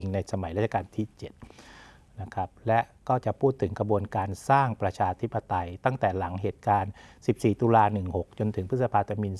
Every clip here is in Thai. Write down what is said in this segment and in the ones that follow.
ในสมัยรัชกาลที่7นะครับและก็จะพูดถึงกระบวนการสร้างประชาธิปไตยตั้งแต่หลังเหตุการณ์14 ตุลา 16จนถึงพฤษภาธมิฬ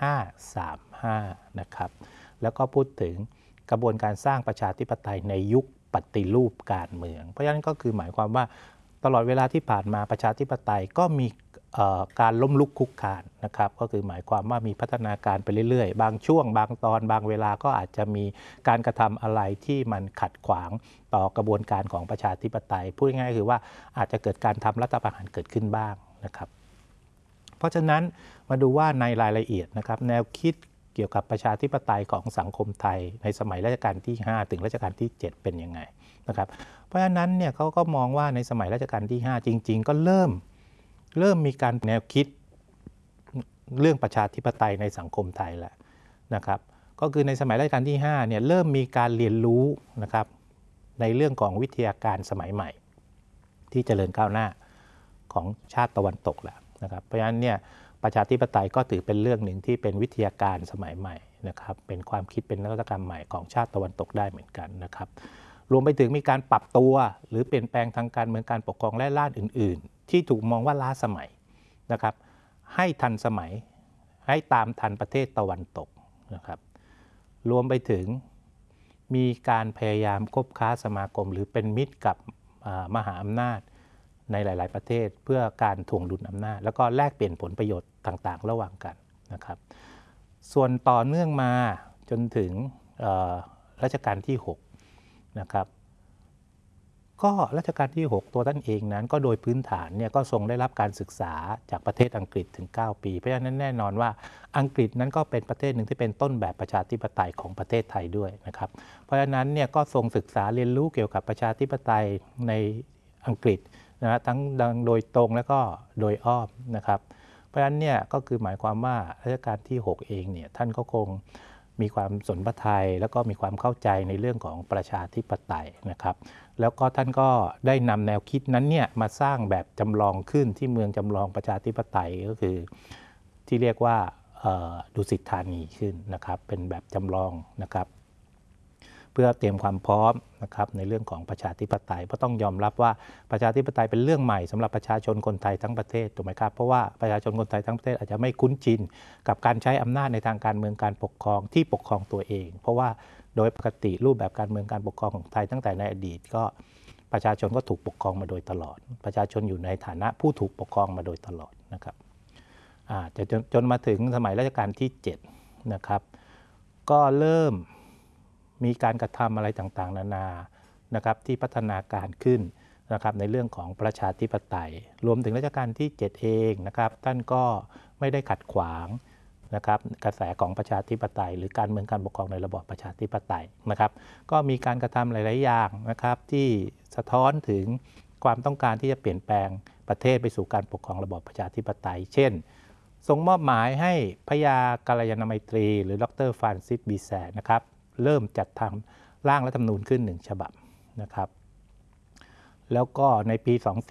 2535นะครับแล้วก็พูดถึงกระบวนการสร้างประชาธิปไตยในยุคปฏิรูปการเมืองเพราะฉะนั้นก็คือหมายความว่าตลอดเวลาที่ผ่านมาประชาธิปไตยก็มีการล้มลุกคลุกคลานนะครับก็คือหมายความว่ามีพัฒนาการไปเรื่อยๆบางช่วงบางตอนบางเวลาก็อาจจะมีการกระทำอะไรที่มันขัดขวางต่อกระบวนการของประชาธิปไตยพูดง่ายๆคือว่าอาจจะเกิดการทำรัฐประหารเกิดขึ้นบ้างนะครับเพราะฉะนั้นมาดูว่าในรายละเอียดนะครับแนวคิดเกี่ยวกับประชาธิปไตยของสังคมไทยในสมัยรัชกาลที่5ถึงรัชกาลที่7เป็นยังไงนะครับเพราะฉะนั้นเนี่ยเขาก็มองว่าในสมัยรัชกาลที่5จริงๆก็เริ่มมีการแนวคิดเรื่องประชาธิปไตยในสังคมไทยแล้วนะครับก็คือในสมัยรัชกาลที่5เนี่ยเริ่มมีการเรียนรู้นะครับในเรื่องของวิทยาการสมัยใหม่ที่เจริญก้าวหน้าของชาติตะวันตกแล้วนะครับเพราะฉะนั้นเนี่ยประชาธิปไตยก็ถือเป็นเรื่องหนึ่งที่เป็นวิทยาการสมัยใหม่นะครับเป็นความคิดเป็นนวัตกรรมใหม่ของชาติตะวันตกได้เหมือนกันนะครับรวมไปถึงมีการปรับตัวหรือเปลี่ยนแปลงทางการเมืองการปกครองและด้านอื่นๆที่ถูกมองว่าล้าสมัยนะครับให้ทันสมัยให้ตามทันประเทศตะวันตกนะครับรวมไปถึงมีการพยายามคบค้าสมาคมหรือเป็นมิตรกับมหาอำนาจในหลายๆประเทศเพื่อการถ่วงดุลอำนาจแล้วก็แลกเปลี่ยนผลประโยชน์ต่างๆระหว่างกันนะครับส่วนต่อเนื่องมาจนถึงรัชกาลที่6นะครับก็รัชกาลที่ 6ตัวท่านเองนั้นก็โดยพื้นฐานเนี่ยก็ทรงได้รับการศึกษาจากประเทศอังกฤษถึง9ปีเพราะฉะนั้นแน่นอนว่าอังกฤษนั้นก็เป็นประเทศหนึ่งที่เป็นต้นแบบประชาธิปไตยของประเทศไทยด้วยนะครับเพราะฉะนั้นเนี่ยก็ทรงศึกษาเรียนรู้เกี่ยวกับประชาธิปไตยในอังกฤษนะทั้งโดยตรงและก็โดยอ้อมนะครับเพราะฉะนั้นเนี่ยก็คือหมายความว่ารัชกาลที่6เองเนี่ยท่านก็คงมีความสนพระทัยแล้วก็มีความเข้าใจในเรื่องของประชาธิปไตยนะครับแล้วก็ท่านก็ได้นำแนวคิดนั้นเนี่ยมาสร้างแบบจำลองขึ้นที่เมืองจำลองประชาธิปไตยก็คือที่เรียกว่าดุสิตธานีขึ้นนะครับเป็นแบบจำลองนะครับเพื่อเตรียมความพร้อมนะครับในเรื่องของประชาธิปไตยเพราะต้องยอมรับว่าประชาธิปไตยเป็นเรื่องใหม่สำหรับประชาชนคนไทยทั้งประเทศถูกไหมครับเพราะว่าประชาชนคนไทยทั้งประเทศอาจจะไม่คุ้นชินกับการใช้อำนาจในทางการเมืองการปกครองที่ปกครองตัวเองเพราะว่าโดยปกติรูปแบบการเมืองการปกครองของไทยตั้งแต่ในอดีตก็ประชาชนก็ถูกปกครองมาโดยตลอดประชาชนอยู่ในฐานะผู้ถูกปกครองมาโดยตลอดนะครับจนมาถึงสมัยรัชกาลที่7นะครับก็เริ่มมีการกระทำอะไรต่างๆนานานะครับที่พัฒนาการขึ้นนะครับในเรื่องของประชาธิปไตยรวมถึงรัชกาลที่7เองนะครับท่านก็ไม่ได้ขัดขวางนะครับกระแสของประชาธิปไตยหรือการเมืองการปกครองในระบอบประชาธิปไตยนะครับก็มีการกระทำหลายๆอย่างนะครับที่สะท้อนถึงความต้องการที่จะเปลี่ยนแปลงประเทศไปสู่การปกครองระบอบประชาธิปไตยเช่นทรงมอบหมายให้พระยากัลยาณมัยตรีหรือดร.ฟรานซิส บีแซนนะครับเริ่มจัดทำร่างรัฐธรรมนูญขึ้น1ฉบับนะครับแล้วก็ในปี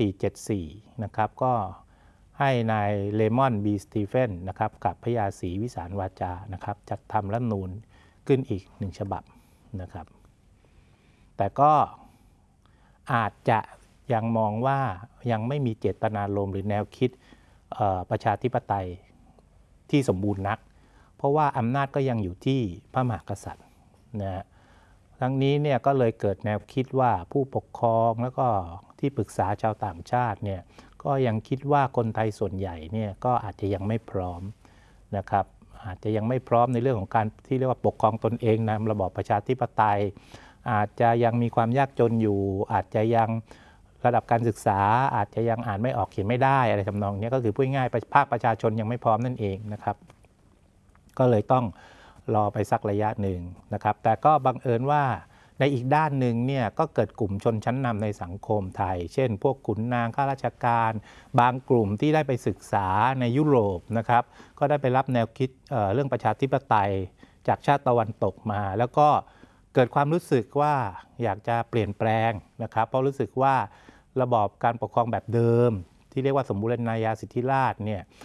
2474นะครับก็ให้นายเลมอนบีสตีเฟนนะครับกับพระยาศรีวิสารวาจานะครับจัดทำรัฐธรรมนูญขึ้นอีก1ฉบับนะครับแต่ก็อาจจะยังมองว่ายังไม่มีเจตนารมณ์หรือแนวคิดประชาธิปไตยที่สมบูรณ์นักเพราะว่าอำนาจก็ยังอยู่ที่พระมหากษัตริย์นะทั้งนี้เนี่ยก็เลยเกิดแนวคิดว่าผู้ปกครองแล้วก็ที่ปรึกษาชาวต่างชาติเนี่ยก็ยังคิดว่าคนไทยส่วนใหญ่เนี่ยก็อาจจะยังไม่พร้อมนะครับอาจจะยังไม่พร้อมในเรื่องของการที่เรียกว่าปกครองตนเองในระบอบประชาธิปไตยอาจจะยังมีความยากจนอยู่อาจจะยังระดับการศึกษาอาจจะยังอ่านไม่ออกเขียนไม่ได้อะไรทำนองนี้ก็คือพูดง่ายๆภาคประชาชนยังไม่พร้อมนั่นเองนะครับก็เลยต้องรอไปสักระยะหนึ่งนะครับแต่ก็บังเอิญว่าในอีกด้านหนึ่งเนี่ยก็เกิดกลุ่มชนชั้นนำในสังคมไทยเช่นพวกขุนนางข้าราชการบางกลุ่มที่ได้ไปศึกษาในยุโรปนะครับก็ได้ไปรับแนวคิดเรื่องประชาธิปไตยจากชาติตะวันตกมาแล้วก็เกิดความรู้สึกว่าอยากจะเปลี่ยนแปลงนะครับเพราะรู้สึกว่าระบอบการปกครองแบบเดิมที่เรียกว่าสมบูรณาญาสิทธิราชย์เนี่ย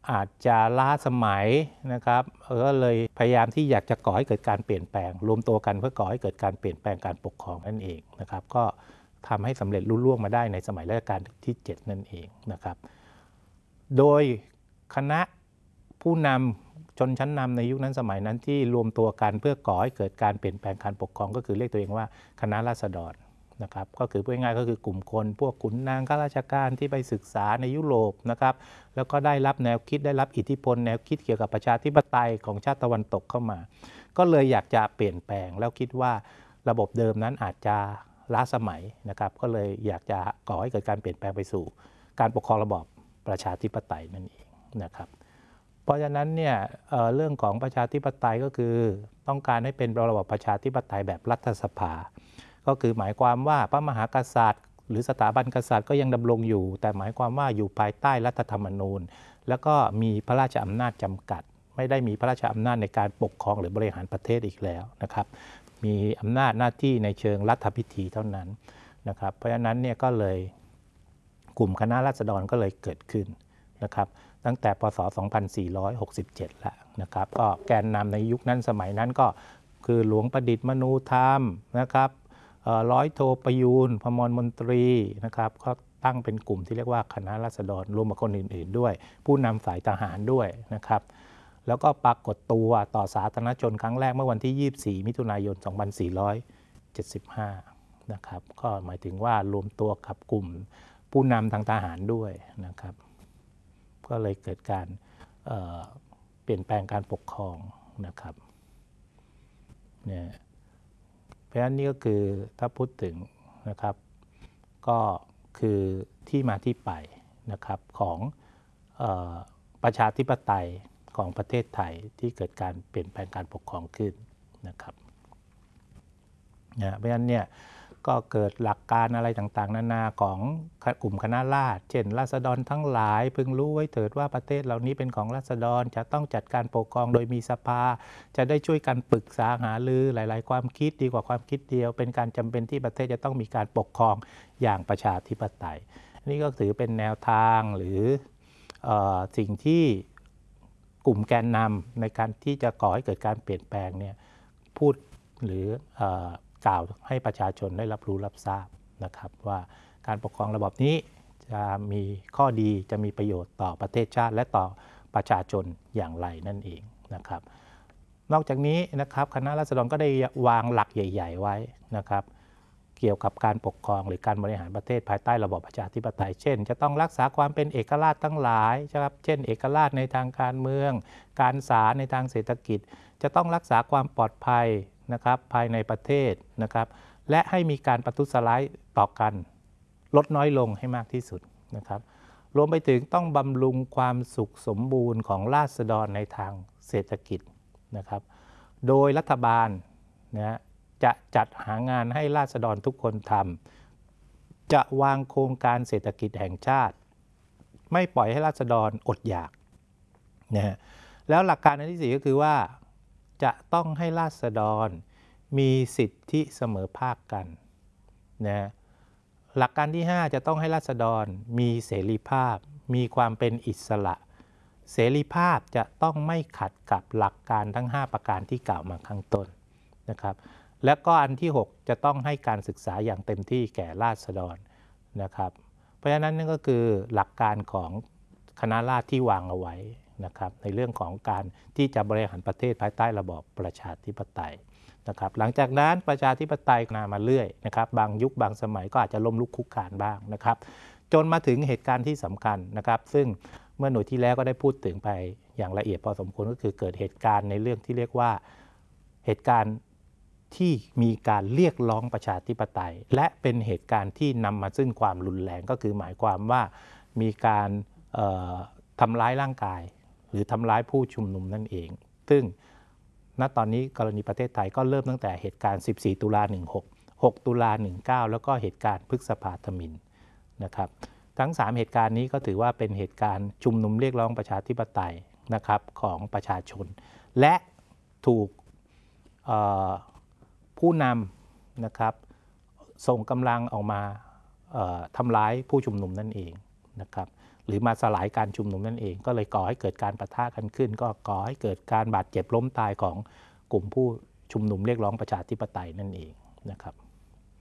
อาจจะล้าสมัยนะครับก็เลยพยายามที่อยากจะก่อให้เกิดการเปลี่ยนแปลงรวมตัวกันเพื่อก่อให้เกิดการเปลี่ยนแปลงการปกครองนั่นเองนะครับก็ทำให้สำเร็จลุล่วงมาได้ในสมัยรัชกาลที่ 7นั่นเองนะครับโดยคณะผู้นำชนชั้นนำในยุคนั้นสมัยนั้นที่รวมตัวกันเพื่อก่อให้เกิดการเปลี่ยนแปลงการปกครองก็คือเรียกตัวเองว่าคณะราษฎรนะครับก็คือพูดง่ายๆก็คือกลุ่มคนพวกขุนนางข้าราชการที่ไปศึกษาในยุโรปนะครับแล้วก็ได้รับแนวคิดได้รับอิทธิพลแนวคิดเกี่ยวกับประชาธิปไตยของชาติตะวันตกเข้ามาก็เลยอยากจะเปลี่ยนแปลงแล้วคิดว่าระบบเดิมนั้นอาจจะล้าสมัยนะครับก็เลยอยากจะก่อให้เกิดการเปลี่ยนแปลงไปสู่การปกครองระบอบประชาธิปไตยนั่นเองนะครับเพราะฉะนั้นเนี่ยเรื่องของประชาธิปไตยก็คือต้องการให้เป็นระบอบประชาธิปไตยแบบรัฐสภาก็คือหมายความว่าพระมหากษัตริย์หรือสถาบันกษัตริย์ก็ยังดำรงอยู่แต่หมายความว่าอยู่ภายใต้รัฐธรรมนูญแล้วก็มีพระราชอำนาจจำกัดไม่ได้มีพระราชอำนาจในการปกครองหรือบริหารประเทศอีกแล้วนะครับมีอำนาจหน้าที่ในเชิงรัฐพิธีเท่านั้นนะครับเพราะฉะนั้นเนี่ยก็เลยกลุ่มคณะราษฎรก็เลยเกิดขึ้นนะครับตั้งแต่พศ 2467 แล้วนะครับก็แกนนำในยุคนั้นสมัยนั้นก็คือหลวงประดิษฐ์มนูธรรมนะครับร้อยโทประยูรพมรมนตรีนะครับก็ตั้งเป็นกลุ่มที่เรียกว่าคณะราษฎรรวมกับคนอื่นๆด้วยผู้นำฝ่ายทหารด้วยนะครับแล้วก็ปรากฏตัวต่อสาธารณชนครั้งแรกเมื่อวันที่ 24 มิถุนายน 2475 นะครับก็หมายถึงว่ารวมตัวกับกลุ่มผู้นำทางทหารด้วยนะครับก็เลยเกิดการเปลี่ยนแปลงการปกครองนะครับเนี่ยเพราะฉะนั้นนี่ก็คือถ้าพูดถึงนะครับก็คือที่มาที่ไปนะครับของประชาธิปไตยของประเทศไทยที่เกิดการเปลี่ยนแปลงการปกครองขึ้นนะครับเพราะฉะนั้นเนี่ยก็เกิดหลักการอะไรต่างๆนานาของกลุ่มคณะราษฎรเช่นราษฎรทั้งหลายพึงรู้ไว้เถิดว่าประเทศเหล่านี้เป็นของราษฎรจะต้องจัดการปกครองโดยมีสภาจะได้ช่วยกันปรึกษาหารือหลายๆความคิดดีกว่าความคิดเดียวเป็นการจำเป็นที่ประเทศจะต้องมีการปกครองอย่างประชาธิปไตยนี่ก็ถือเป็นแนวทางหรือสิ่งที่กลุ่มแกนนำในการที่จะก่อให้เกิดการเปลี่ยนแปลงเนี่ยพูดหรือกล่าวให้ประชาชนได้รับรู้รับทราบนะครับว่าการปกครองระบบนี้จะมีข้อดีจะมีประโยชน์ต่อประเทศชาติและต่อประชาชนอย่างไรนั่นเองนะครับนอกจากนี้นะครับคณะราษฎรก็ได้วางหลักใหญ่ๆไว้นะครับเกี่ยวกับการปกครองหรือการบริหารประเทศภายใต้ระบอบประชาธิปไตยเช่นจะต้องรักษาความเป็นเอกราชทั้งหลายนะครับเช่นเอกราชในทางการเมืองการศาลในทางเศรษฐกิจจะต้องรักษาความปลอดภัยนะครับภายในประเทศนะครับและให้มีการประทุษร้ายต่อกันลดน้อยลงให้มากที่สุดนะครับรวมไปถึงต้องบำรุงความสุขสมบูรณ์ของราษฎรในทางเศรษฐกิจนะครับโดยรัฐบาลนะจะจัดหางานให้ราษฎรทุกคนทำจะวางโครงการเศรษฐกิจแห่งชาติไม่ปล่อยให้ราษฎรอดอยากนะฮะแล้วหลักการอันที่4ก็คือว่าจะต้องให้ราษฎรมีสิทธิเสมอภาคกันนะหลักการที่ 5จะต้องให้ราษฎรมีเสรีภาพมีความเป็นอิสระเสรีภาพจะต้องไม่ขัดกับหลักการทั้ง5ประการที่กล่าวมาข้างต้นนะครับและก็อันที่6จะต้องให้การศึกษาอย่างเต็มที่แก่ราษฎรนะครับเพราะฉะนั้นนั่นก็คือหลักการของคณะราษฎรที่วางเอาไว้นะครับในเรื่องของการที่จะบริหารประเทศภายใต้ระบอบประชาธิปไตยนะครับหลังจากนั้นประชาธิปไตยมาเรื่อยนะครับบางยุคบางสมัยก็อาจจะล้มลุกคลุกคลานบ้างนะครับจนมาถึงเหตุการณ์ที่สำคัญนะครับซึ่งเมื่อหน่วยที่แล้วก็ได้พูดถึงไปอย่างละเอียดพอสมควรก็คือเกิดเหตุการณ์ในเรื่องที่เรียกว่าเหตุการณ์ที่มีการเรียกร้องประชาธิปไตยและเป็นเหตุการณ์ที่นำมาซึ่งความรุนแรงก็คือหมายความว่ามีการทำร้ายร่างกายหรือทำร้ายผู้ชุมนุมนั่นเองซึ่งณตอนนี้กรณีประเทศไทยก็เริ่มตั้งแต่เหตุการณ์14ตุลา16 6ตุลา19แล้วก็เหตุการณ์พฤษภาธมิฬนะครับทั้ง3เหตุการณ์นี้ก็ถือว่าเป็นเหตุการณ์ชุมนุมเรียกร้องประชาธิปไตยนะครับของประชาชนและถูกผู้นำนะครับส่งกำลังออกมาทำร้ายผู้ชุมนุมนั่นเองนะครับหรือมาสลายการชุมนุมนั่นเองก็เลยก่อให้เกิดการปะทะกันขึ้นก็ก่อให้เกิดการบาดเจ็บล้มตายของกลุ่มผู้ชุมนุมเรียกร้องประชาธิปไตยนั่นเองนะครับ